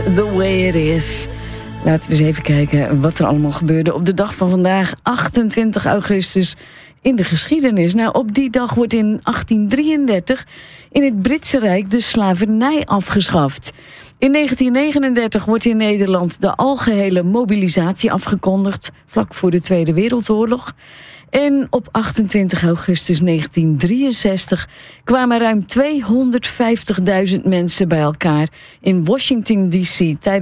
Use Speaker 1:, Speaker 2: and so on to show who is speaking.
Speaker 1: The Way It Is. Laten we eens even kijken wat er allemaal gebeurde op de dag van vandaag, 28 augustus, in de geschiedenis. Nou, op die dag wordt in 1833 in het Britse Rijk de slavernij afgeschaft. In 1939 wordt in Nederland de algehele mobilisatie afgekondigd, vlak voor de Tweede Wereldoorlog. En op 28 augustus 1963 kwamen ruim 250.000 mensen bij elkaar in Washington D.C.